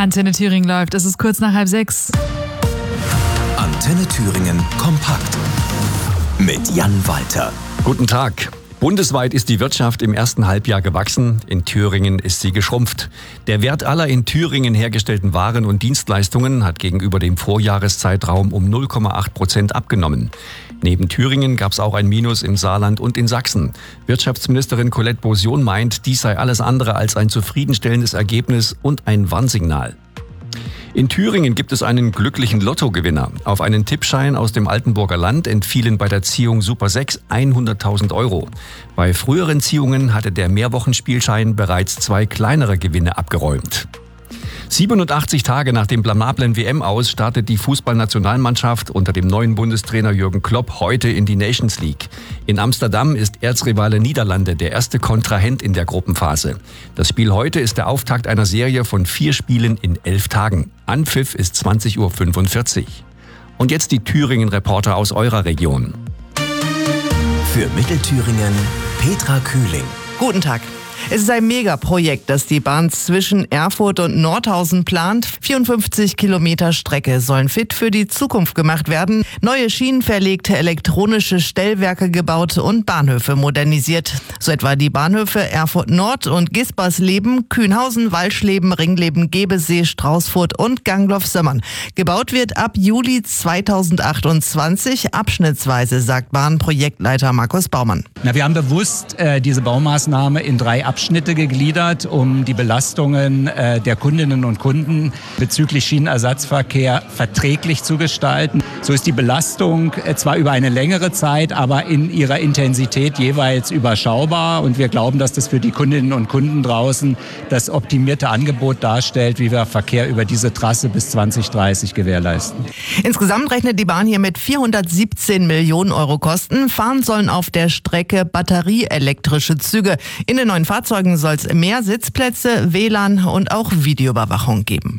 Antenne Thüringen läuft. Es ist kurz nach 5:30. Antenne Thüringen kompakt mit Jan Walter. Guten Tag. Bundesweit ist die Wirtschaft im ersten Halbjahr gewachsen. In Thüringen ist sie geschrumpft. Der Wert aller in Thüringen hergestellten Waren und Dienstleistungen hat gegenüber dem Vorjahreszeitraum um 0,8% abgenommen. Neben Thüringen gab es auch ein Minus im Saarland und in Sachsen. Wirtschaftsministerin Colette Bosion meint, dies sei alles andere als ein zufriedenstellendes Ergebnis und ein Warnsignal. In Thüringen gibt es einen glücklichen Lottogewinner. Auf einen Tippschein aus dem Altenburger Land entfielen bei der Ziehung Super 6 100.000 Euro. Bei früheren Ziehungen hatte der Mehrwochenspielschein bereits 2 kleinere Gewinne abgeräumt. 87 Tage nach dem blamablen WM-Aus startet die Fußballnationalmannschaft unter dem neuen Bundestrainer Jürgen Klopp heute in die Nations League. In Amsterdam ist Erzrivale Niederlande der erste Kontrahent in der Gruppenphase. Das Spiel heute ist der Auftakt einer Serie von 4 Spielen in 11 Tagen. Anpfiff ist 20.45 Uhr. Und jetzt die Thüringen-Reporter aus eurer Region. Für Mittelthüringen Petra Kühling. Guten Tag. Es ist ein Megaprojekt, das die Bahn zwischen Erfurt und Nordhausen plant. 54 Kilometer Strecke sollen fit für die Zukunft gemacht werden. Neue Schienen verlegt, elektronische Stellwerke gebaut und Bahnhöfe modernisiert. So etwa die Bahnhöfe Erfurt Nord und Gispersleben, Kühnhausen, Walschleben, Ringleben, Gebesee, Straußfurt und Gangloff-Sömmern. Gebaut wird ab Juli 2028 abschnittsweise, sagt Bahnprojektleiter Markus Baumann. Wir haben bewusst diese Baumaßnahme in 3 Abschnitte gegliedert, um die Belastungen der Kundinnen und Kunden bezüglich Schienenersatzverkehr verträglich zu gestalten. So ist die Belastung zwar über eine längere Zeit, aber in ihrer Intensität jeweils überschaubar. Und wir glauben, dass das für die Kundinnen und Kunden draußen das optimierte Angebot darstellt, wie wir Verkehr über diese Trasse bis 2030 gewährleisten. Insgesamt rechnet die Bahn hier mit 417 Millionen Euro Kosten. Fahren sollen auf der Strecke batterieelektrische Züge. In den neuen Fahrzeugen soll es mehr Sitzplätze, WLAN und auch Videoüberwachung geben.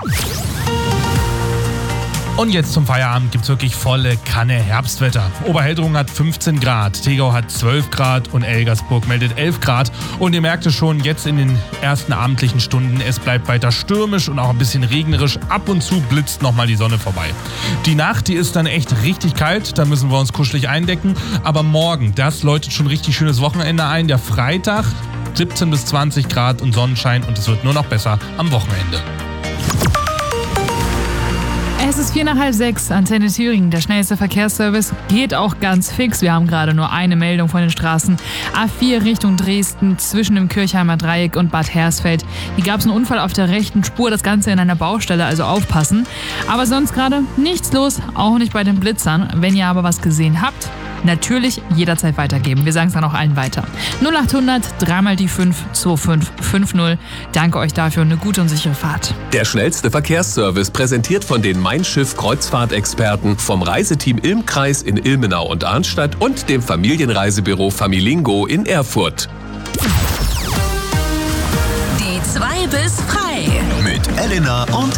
Und jetzt zum Feierabend gibt's wirklich volle Kanne Herbstwetter. Oberheldrungen hat 15 Grad, Tegau hat 12 Grad und Elgersburg meldet 11 Grad. Und ihr merkt es schon jetzt in den ersten abendlichen Stunden, es bleibt weiter stürmisch und auch ein bisschen regnerisch. Ab und zu blitzt nochmal die Sonne vorbei. Die Nacht, die ist dann echt richtig kalt, da müssen wir uns kuschelig eindecken. Aber morgen, das läutet schon richtig schönes Wochenende ein. Der Freitag, 17 bis 20 Grad und Sonnenschein und es wird nur noch besser am Wochenende. Es ist 5:45, Antenne Thüringen. Der schnellste Verkehrsservice geht auch ganz fix. Wir haben gerade nur eine Meldung von den Straßen. A4 Richtung Dresden zwischen dem Kirchheimer Dreieck und Bad Hersfeld. Hier gab es einen Unfall auf der rechten Spur, das Ganze in einer Baustelle, also aufpassen. Aber sonst gerade nichts los, auch nicht bei den Blitzern. Wenn ihr aber was gesehen habt, natürlich jederzeit weitergeben. Wir sagen es dann auch allen weiter. 0800 3 die 5 2550. Danke euch dafür und eine gute und sichere Fahrt. Der schnellste Verkehrsservice präsentiert von den Mein Schiff Kreuzfahrtexperten vom Reiseteam Ilm-Kreis in Ilmenau und Arnstadt und dem Familienreisebüro Familingo in Erfurt. Die 2 bis frei. Mit Elena und